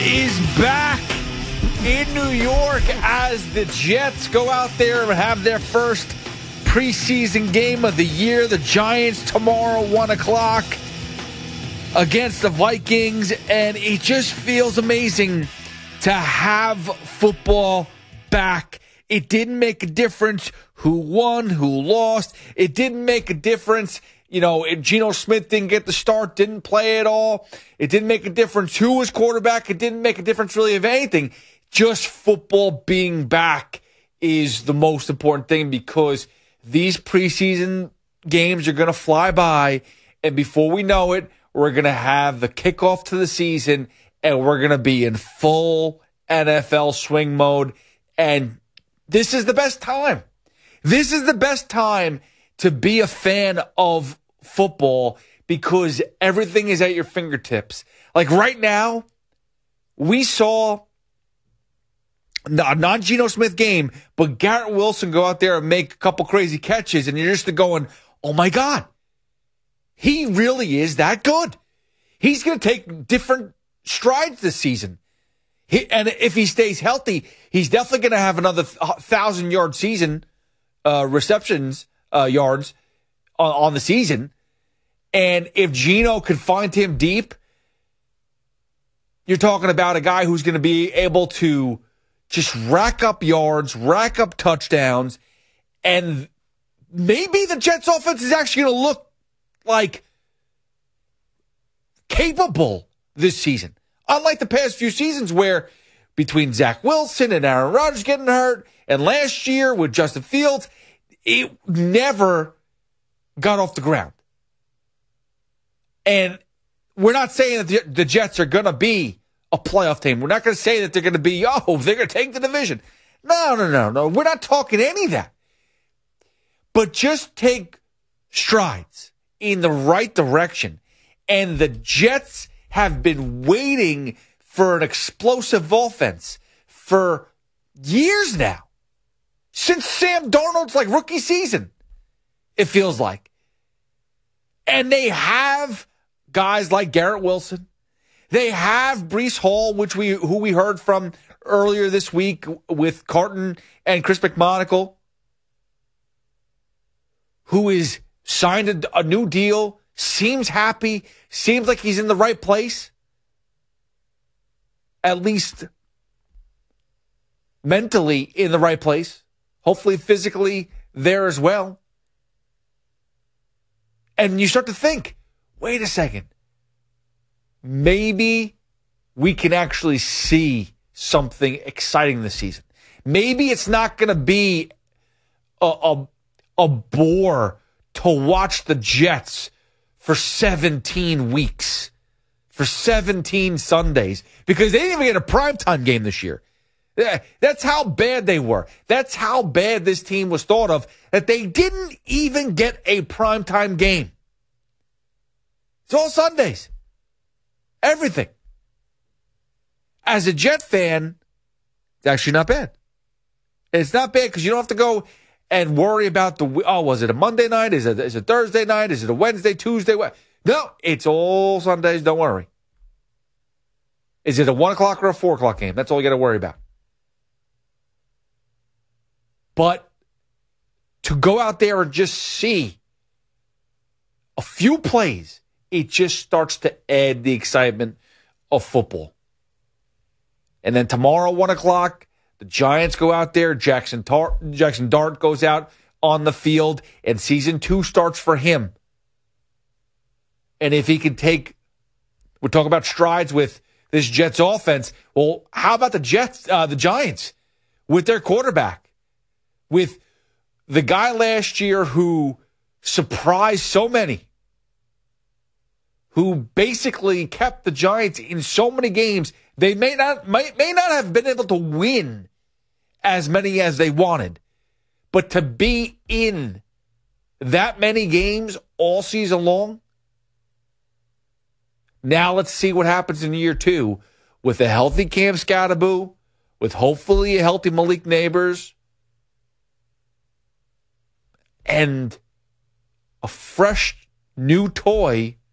is back in New York as the Jets go out there and have their first preseason game of the year. The Giants tomorrow, 1 o'clock, against the Vikings. And it just feels amazing to have football back. It didn't make a difference who won, who lost. It didn't make a difference. You know, if Geno Smith didn't get the start, didn't play at all. It didn't make a difference who was quarterback. It didn't make a difference really of anything. Just football being back is the most important thing, because these preseason games are going to fly by. And before we know it, we're going to have the kickoff to the season, and we're going to be in full NFL swing mode. And this is the best time. This is the best time to be a fan of football, because everything is at your fingertips. Like right now, we saw a non-Geno Smith game, but Garrett Wilson go out there and make a couple crazy catches, and you're just going, oh my God, he really is that good. He's going to take different strides this season. And if he stays healthy, he's definitely going to have another 1,000-yard season, receptions yards on the season. And if Geno could find him deep, you're talking about a guy who's going to be able to just rack up yards, rack up touchdowns, and maybe the Jets offense is actually going to look like capable this season. Unlike the past few seasons where between Zach Wilson and Aaron Rodgers getting hurt, and last year with Justin Fields, it never got off the ground. And we're not saying that the Jets are going to be a playoff team. We're not going to say that they're going to be, they're going to take the division. No. We're not talking any of that. But just take strides in the right direction. And the Jets have been waiting for an explosive offense for years now. Since Sam Darnold's rookie season, it feels like. And they have guys like Garrett Wilson. They have Breece Hall, who we heard from earlier this week with Carton and Chris McMonagle, who is signed a new deal, seems happy, seems like he's in the right place, at least mentally in the right place, hopefully physically there as well. And you start to think, wait a second, maybe we can actually see something exciting this season. Maybe it's not going to be a bore to watch the Jets for 17 weeks, for 17 Sundays, because they didn't even get a primetime game this year. That's how bad they were. That's how bad this team was thought of, that they didn't even get a primetime game. It's all Sundays. Everything. As a Jet fan, it's actually not bad. It's not bad because you don't have to go and worry about was it a Monday night? Is it Thursday night? Is it a Wednesday, Tuesday? No, it's all Sundays. Don't worry. Is it a 1 o'clock or a 4 o'clock game? That's all you got to worry about. But to go out there and just see a few plays, it just starts to add the excitement of football. And then tomorrow, 1 o'clock, the Giants go out there. Jackson Dart goes out on the field, and season 2 starts for him. And if he can we're talking about strides with this Jets offense. Well, how about the Giants with their quarterback? With the guy last year who surprised so many, who basically kept the Giants in so many games, they may not have been able to win as many as they wanted. But to be in that many games all season long, now let's see what happens in year 2 with a healthy Cam Scatterboo, with hopefully a healthy Malik Neighbors, and a fresh new toy